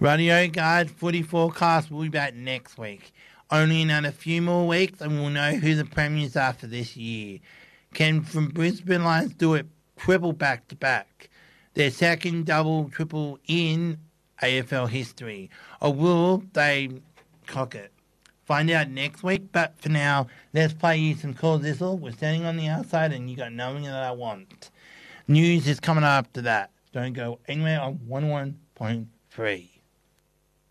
Radio Guide Footy Forecast will be back next week. Only in another few more weeks and we'll know who the premiers are for this year. Can from Brisbane Lions do it triple back-to-back? Their second double-triple in AFL history. Or will they cock it? Find out next week, but for now, let's play you some Call Zizzle. We're standing on the outside and you got nothing that I want. News is coming up to that. Don't go anywhere on 101.3.